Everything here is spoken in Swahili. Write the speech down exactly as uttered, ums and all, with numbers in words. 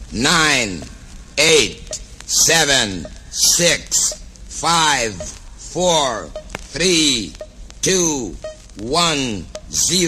nine, eight, seven, six, five, four, three, two, one, zero.